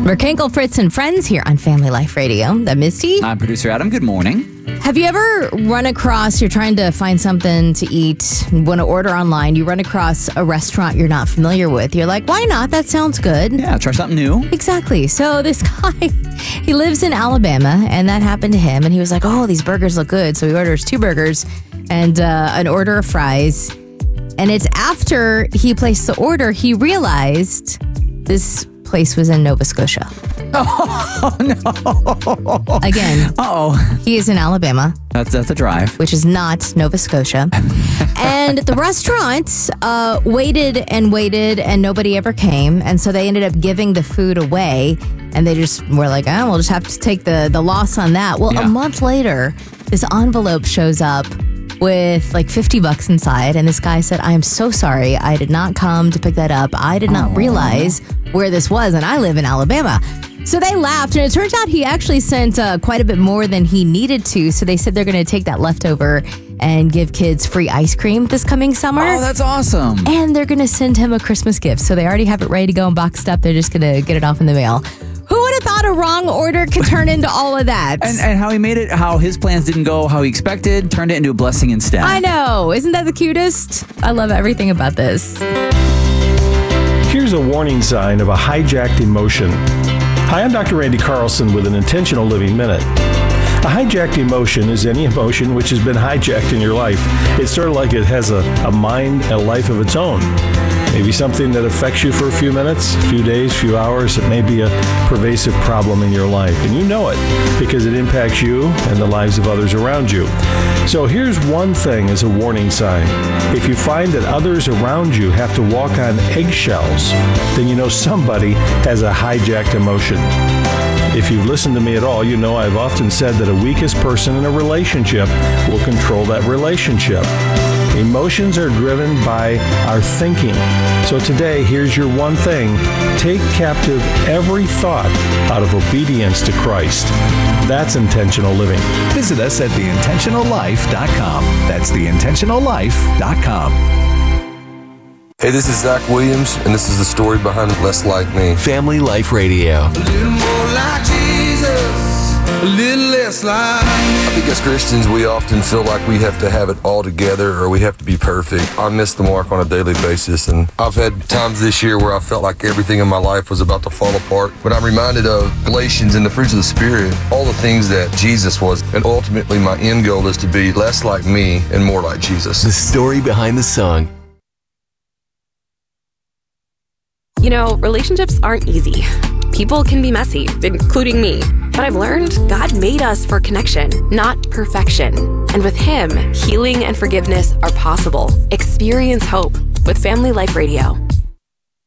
Merkankel, Fritz, and Friends here on Family Life Radio. I'm Misty. I'm producer Adam. Good morning. Have you ever run across, you're trying to find something to eat, want to order online, you run across a restaurant you're not familiar with. You're like, why not? That sounds good. Yeah, try something new. Exactly. So this guy, he lives in Alabama, and that happened to him. And he was like, oh, these burgers look good. So he orders 2 burgers and an order of fries. And it's after he placed the order, he realized this place was in Nova Scotia. Oh, no. Again, he is in Alabama. That's a drive. Which is not Nova Scotia. And the restaurant waited and nobody ever came. And so they ended up giving the food away. And they just were like, we'll just have to take the loss on that. Well, a month later, this envelope shows up with like $50 inside. And this guy said, I am so sorry. I did not come to pick that up. I did not realize where this was. And I live in Alabama. So they laughed, and it turns out he actually sent quite a bit more than he needed to. So they said they're going to take that leftover and give kids free ice cream this coming summer. Oh, that's awesome. And they're going to send him a Christmas gift. So they already have it ready to go and boxed up. They're just going to get it off in the mail. Who would have thought a wrong order could turn into all of that? And how he made it, how his plans didn't go how he expected, turned it into a blessing instead. I know. Isn't that the cutest? I love everything about this. Here's a warning sign of a hijacked emotion. Hi, I'm Dr. Randy Carlson with an Intentional Living Minute. A hijacked emotion is any emotion which has been hijacked in your life. It's sort of like it has a mind, a life of its own. Maybe something that affects you for a few minutes, a few days, a few hours. It may be a pervasive problem in your life, and you know it because it impacts you and the lives of others around you. So here's one thing as a warning sign. If you find that others around you have to walk on eggshells, then you know somebody has a hijacked emotion. If you've listened to me at all, you know I've often said that a weakest person in a relationship will control that relationship. Emotions are driven by our thinking. So today, here's your one thing. Take captive every thought out of obedience to Christ. That's intentional living. Visit us at theintentionallife.com. That's theintentionallife.com. Hey, this is Zach Williams, and this is the story behind Less Like Me. Family Life Radio. A little more like Jesus, a little less like me. I think as Christians, we often feel like we have to have it all together or we have to be perfect. I miss the mark on a daily basis, and I've had times this year where I felt like everything in my life was about to fall apart. But I'm reminded of Galatians and the fruits of the Spirit, all the things that Jesus was. And ultimately, my end goal is to be less like me and more like Jesus. The story behind the song. You know, relationships aren't easy. People can be messy, including me. But I've learned God made us for connection, not perfection. And with Him, healing and forgiveness are possible. Experience hope with Family Life Radio.